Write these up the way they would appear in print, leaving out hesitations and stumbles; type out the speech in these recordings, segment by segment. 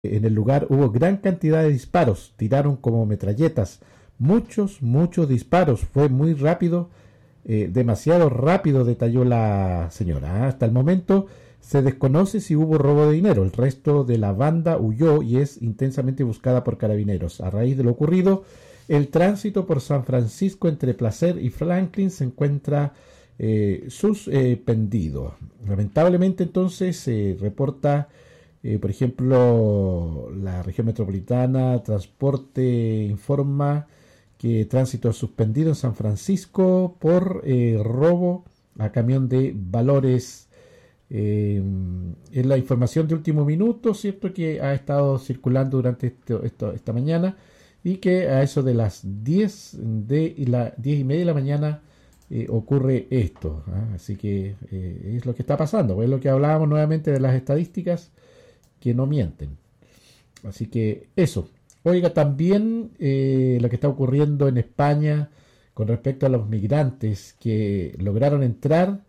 En el lugar hubo gran cantidad de disparos, tiraron como metralletas, muchos disparos, fue muy rápido, demasiado rápido, detalló la señora. Hasta el momento se desconoce si hubo robo de dinero, el resto de la banda huyó y es intensamente buscada por carabineros. A raíz de lo ocurrido, el tránsito por San Francisco entre Placer y Franklin se encuentra suspendido. Lamentablemente entonces se reporta, por ejemplo, la región metropolitana, Transporte informa que tránsito es suspendido en San Francisco por robo a camión de valores. Es la información de último minuto, ¿cierto?, que ha estado circulando durante esta mañana, y que a eso de las 10 y media de la mañana ocurre esto. Así que es lo que está pasando, es lo que hablábamos nuevamente de las estadísticas que no mienten. Así que eso. Oiga, también lo que está ocurriendo en España con respecto a los migrantes que lograron entrar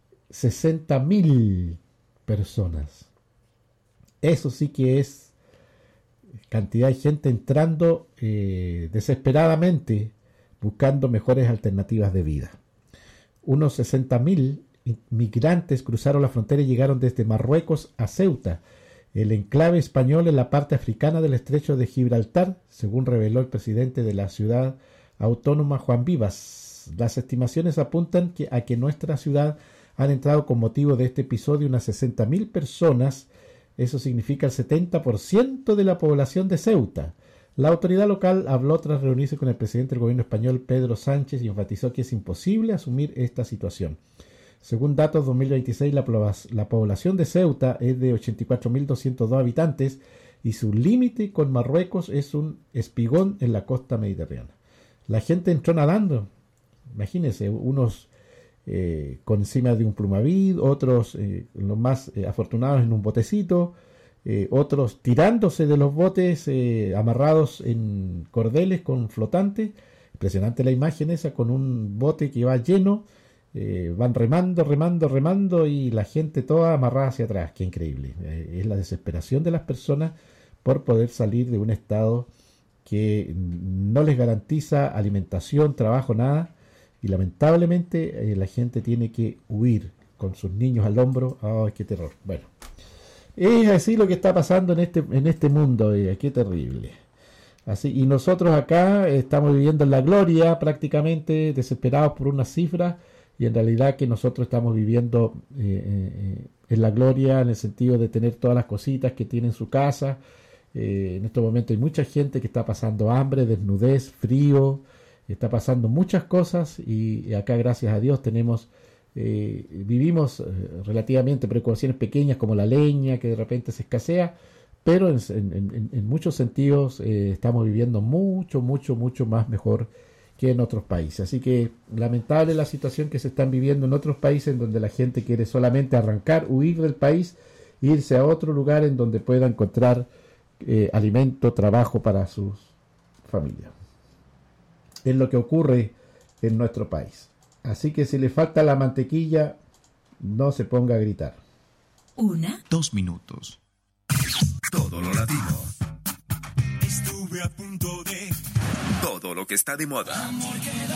60.000 personas. Eso sí que es cantidad de gente entrando desesperadamente buscando mejores alternativas de vida. Unos 60.000 migrantes cruzaron la frontera y llegaron desde Marruecos a Ceuta, el enclave español en la parte africana del estrecho de Gibraltar, según reveló el presidente de la ciudad autónoma, Juan Vivas. Las estimaciones apuntan a que nuestra ciudad han entrado con motivo de este episodio unas 60.000 personas. Eso significa el 70% de la población de Ceuta. La autoridad local habló tras reunirse con el presidente del gobierno español, Pedro Sánchez, y enfatizó que es imposible asumir esta situación. Según datos 2026, la población de Ceuta es de 84.202 habitantes y su límite con Marruecos es un espigón en la costa mediterránea. La gente entró nadando, imagínense, unos con encima de un plumaví, otros, los más afortunados, en un botecito, otros tirándose de los botes amarrados en cordeles con flotantes. Impresionante la imagen esa, con un bote que va lleno, van remando y la gente toda amarrada hacia atrás. Qué increíble. Es la desesperación de las personas por poder salir de un estado que no les garantiza alimentación, trabajo, nada, y lamentablemente la gente tiene que huir con sus niños al hombro. ¡Ay, qué terror! Bueno, es así lo que está pasando en este mundo. ¡Qué terrible! Así, y nosotros acá estamos viviendo en la gloria, prácticamente desesperados por unas cifras, y en realidad que nosotros estamos viviendo en la gloria en el sentido de tener todas las cositas que tiene en su casa. En estos momentos hay mucha gente que está pasando hambre, desnudez, frío, está pasando muchas cosas, y acá, gracias a Dios, vivimos relativamente precauciones pequeñas como la leña, que de repente se escasea, pero en muchos sentidos estamos viviendo mucho más mejor que en otros países. Así que lamentable la situación que se están viviendo en otros países, en donde la gente quiere solamente arrancar, huir del país, irse a otro lugar en donde pueda encontrar alimento, trabajo para sus familias. Es lo que ocurre en nuestro país. Así que si le falta la mantequilla, no se ponga a gritar. 2 minutos. Todo lo latino. Estuve a punto de todo lo que está de moda. Amor,